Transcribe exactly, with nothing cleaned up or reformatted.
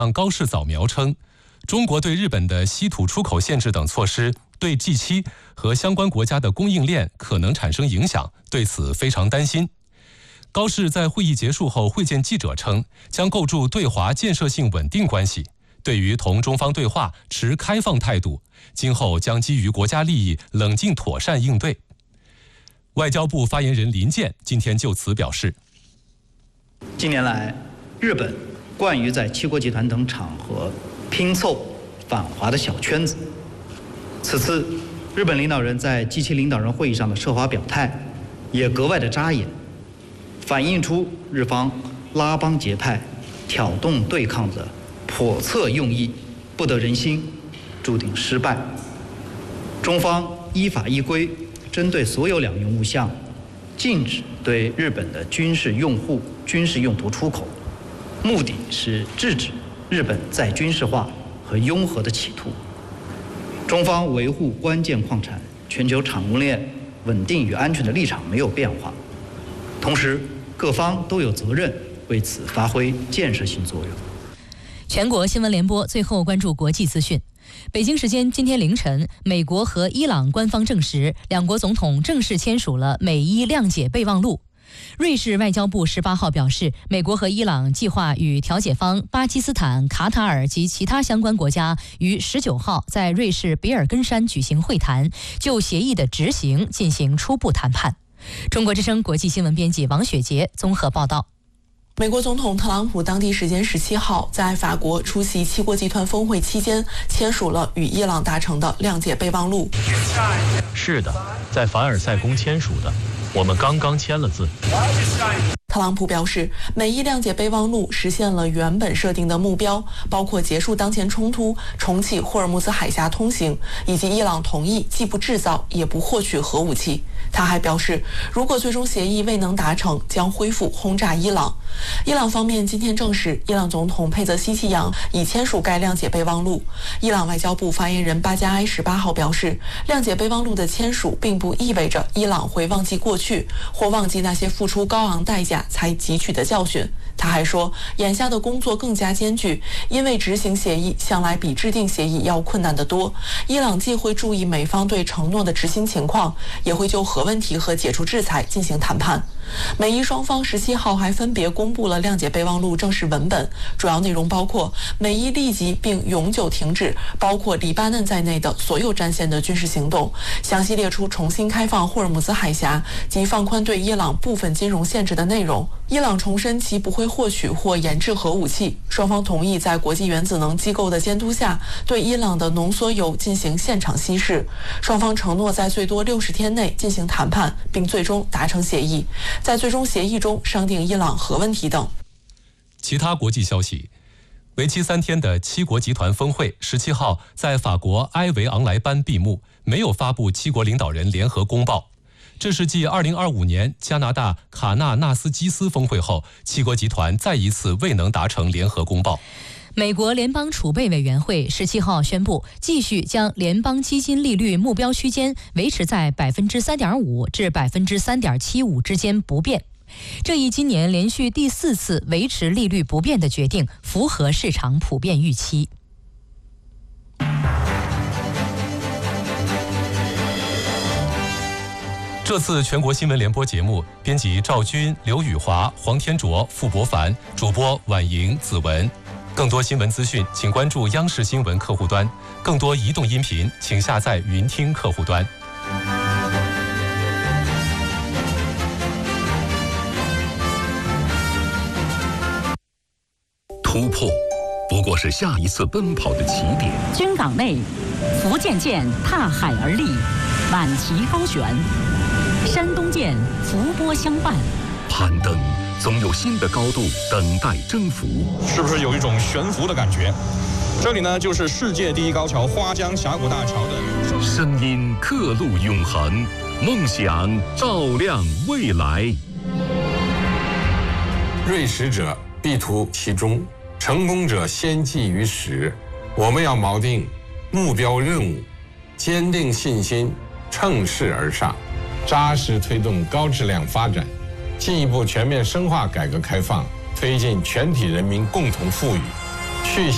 高市早苗称，中国对日本的稀土出口限制等措施对 G 七 和相关国家的供应链可能产生影响，对此非常担心。高市在会议结束后会见记者称，将构筑对华建设性稳定关系，对于同中方对话持开放态度，今后将基于国家利益冷静妥善应对。外交部发言人林健今天就此表示， 近年来，日本惯于在七国集团等场合拼凑反华的小圈子。此次日本领导人在 G 七 领导人会议上的涉华表态也格外的扎眼，反映出日方拉帮结派、挑动对抗的叵测用意，不得人心，注定失败。中方依法依规，针对所有两用物项，禁止对日本的军事用户、军事用途出口，目的是制止日本再军事化和拥核的企图。中方维护关键矿产全球产物链稳定与安全的立场没有变化，同时各方都有责任为此发挥建设性作用。 全国新闻联播最后关注国际资讯。北京时间今天凌晨，美国和伊朗官方证实，两国总统正式签署了美伊谅解备忘录。瑞士外交部十八号表示，美国和伊朗计划与调解方巴基斯坦、卡塔尔及其他相关国家于十九号在瑞士比尔根山举行会谈，就协议的执行进行初步谈判。中国之声国际新闻编辑王雪杰综合报道。 美国总统特朗普当地时间十七号在法国出席七国集团峰会期间，签署了与伊朗达成的谅解备忘录。 是的，在凡尔赛宫签署的，我们刚刚签了字。 特朗普表示，美伊谅解备忘录实现了原本设定的目标，包括结束当前冲突、重启霍尔木兹海峡通行，以及伊朗同意既不制造也不获取核武器。他还表示，如果最终协议未能达成，将恢复轰炸伊朗。伊朗方面今天证实，伊朗总统佩泽希奇扬已签署该谅解备忘录。伊朗外交部发言人巴加埃十八号表示，谅解备忘录的签署并不意味着伊朗会忘记过去，或忘记那些付出高昂代价才汲取的教训。他还说，眼下的工作更加艰巨，因为执行协议向来比制定协议要困难得多。伊朗既会注意美方对承诺的执行情况，也会就核问题和解除制裁进行谈判。美伊双方十七号还分别公布了谅解备忘录正式文本，主要内容包括美伊立即并永久停止包括黎巴嫩在内的所有战线的军事行动，详细列出重新开放霍尔木兹海峡及放宽对伊朗部分金融限制的内容。伊朗重申其不会获取或研制核武器，双方同意在国际原子能机构的监督下对伊朗的浓缩铀进行现场稀释。双方承诺在最多六十天内进行谈判，并最终达成协议，在最终协议中商定伊朗核问题等。 其他国际消息，为期三天的七国集团峰会十七号在法国埃维昂莱班闭幕，没有发布七国领导人联合公报。这是继二零二五年加拿大卡纳纳斯基斯峰会后，七国集团再一次未能达成联合公报。 美国联邦储备委员会十七号宣布，继续将联邦基金利率目标区间维持在百分之三点五至百分之三点七五之间不变。这一今年连续第四次维持利率不变的决定，符合市场普遍预期。 这次全国新闻联播节目，编辑赵军、刘宇华、黄天卓、傅博凡，主播婉莹、子文。更多新闻资讯，请关注央视新闻客户端；更多移动音频，请下载云听客户端。 突破不过是下一次奔跑的起点。 军港内，福建舰踏海而立，满旗高悬；山东舰伏波相伴。 攀登总有新的高度等待征服， 是不是有一种悬浮的感觉？这里呢，就是世界第一高桥花江峡谷大桥的声音，刻录永恒，梦想照亮未来。 锐识者必图其中，成功者先记于始。我们要锚定目标任务，坚定信心，乘势而上，扎实推动高质量发展，进一步全面深化改革开放，推进全体人民共同富裕，去